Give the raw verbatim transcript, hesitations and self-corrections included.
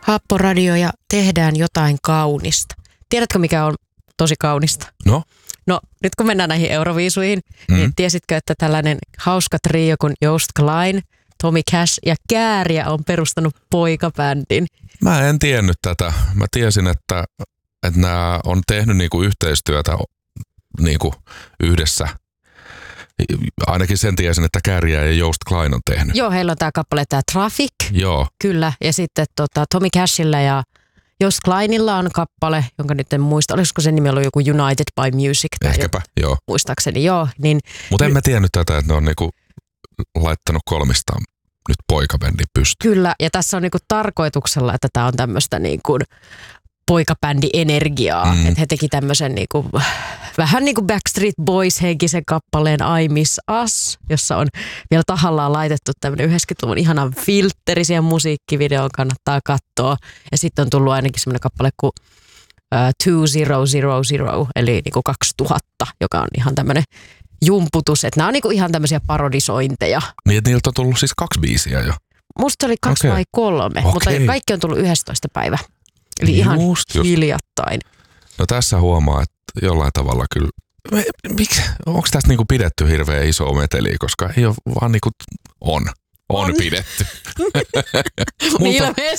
Happoradio ja tehdään jotain kaunista. Tiedätkö, mikä on tosi kaunista? No? No, nyt kun mennään näihin Euroviisuihin, Mm. niin tiesitkö, että tällainen hauska trio kuin Joost Klein, Tommy Cash ja Kääriä on perustanut poikabändin? Mä en tiennyt tätä. Mä tiesin, että, että nämä on tehnyt niinku yhteistyötä niinku yhdessä. Ainakin sen tiesin, että Kääriä ja Joost Klein on tehnyt. Joo, heillä on tämä kappale, tämä Traffic. Joo. Kyllä, ja sitten tota, Tommy Cashilla ja Joost Kleinilla on kappale, jonka nyt en muista. Olisiko sen nimi ollut joku United by Music? Tai Ehkäpä, joo. Muistaakseni, joo. Niin, Mutta en mä tiennyt tätä, että ne on niinku laittanut kolmistaan nyt poikabändin pystyyn. kyllä, ja tässä on niinku tarkoituksella, että tämä on tämmöistä niinku poikabändi-energiaa. Mm. Että he teki tämmöisen niinku, vähän niin kuin Backstreet Boys-henkisen kappaleen I Miss Us, jossa on vielä tahallaan laitettu tämmöinen yhdeksänkymmentäluvun ihanan filtteri siihen musiikkivideoon, kannattaa katsoa. Ja sitten on tullut ainakin semmoinen kappale kuin kaksituhatta, eli niinku kaksituhatta, joka on ihan tämmöinen jumputus. Että nämä on niinku ihan tämmöisiä parodisointeja. Niin, että niiltä on tullut siis kaksi biisiä jo. Musta se oli kaksi Okei. vai kolme, Okei. mutta kaikki on tullut yhdestoista päivä. Eli ihan Just, just. hiljattain. No tässä huomaa, että jollain tavalla kyllä, me, miksi, onko tästä niinku pidetty hirveän iso meteliä, koska ei ole vaan niinku, on, on, On. pidetty. Ilmeisesti